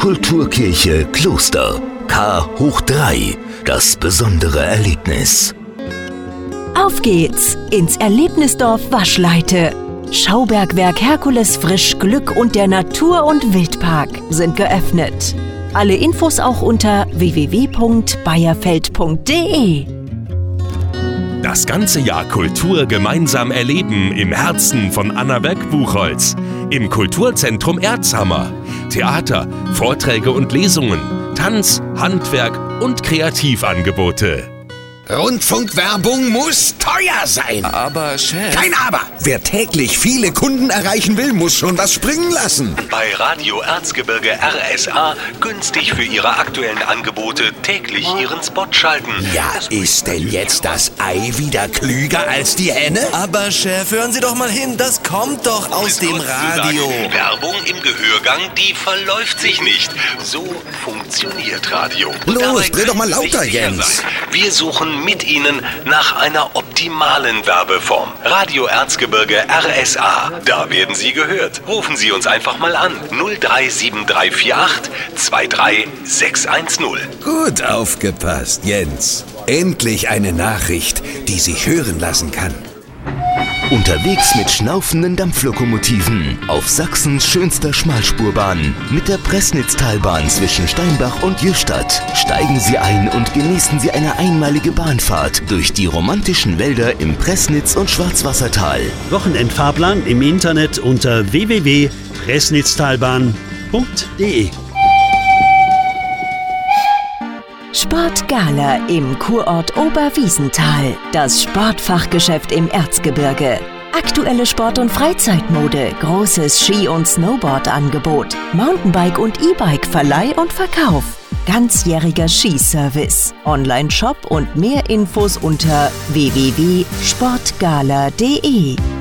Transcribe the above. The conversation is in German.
Kulturkirche Kloster. K3, das besondere Erlebnis. Auf geht's ins Erlebnisdorf Waschleite. Schaubergwerk Herkules Frisch Glück und der Natur- und Wildpark sind geöffnet. Alle Infos auch unter www.bayerfeld.de. Das ganze Jahr Kultur gemeinsam erleben im Herzen von Annaberg-Buchholz. Im Kulturzentrum Erzhammer. Theater, Vorträge und Lesungen, Tanz, Handwerk und Kreativangebote. Rundfunkwerbung muss teuer sein. Aber, Chef... Kein Aber! Wer täglich viele Kunden erreichen will, muss schon was springen lassen. Bei Radio Erzgebirge RSA günstig für Ihre aktuellen Angebote täglich Ihren Spot schalten. Ja, ist denn jetzt das Ei wieder klüger als die Henne? Aber, Chef, hören Sie doch mal hin, das kommt doch aus dem Radio. Werbung im Gehörgang, die verläuft sich nicht. So funktioniert Radio. Los, dreh doch mal lauter, Jens. Wir suchen mit Ihnen nach einer optimalen Werbeform. Radio Erzgebirge RSA. Da werden Sie gehört. Rufen Sie uns einfach mal an. 037348 23610. Gut aufgepasst, Jens. Endlich eine Nachricht, die sich hören lassen kann. Unterwegs mit schnaufenden Dampflokomotiven auf Sachsens schönster Schmalspurbahn mit der Pressnitztalbahn zwischen Steinbach und Jüstadt. Steigen Sie ein und genießen Sie eine einmalige Bahnfahrt durch die romantischen Wälder im Pressnitz- und Schwarzwassertal. Wochenendfahrplan im Internet unter www.pressnitztalbahn.de. Sportgala im Kurort Oberwiesenthal. Das Sportfachgeschäft im Erzgebirge. Aktuelle Sport- und Freizeitmode, großes Ski- und Snowboard-Angebot, Mountainbike- und E-Bike-Verleih und Verkauf. Ganzjähriger Skiservice, Online-Shop und mehr Infos unter www.sportgala.de.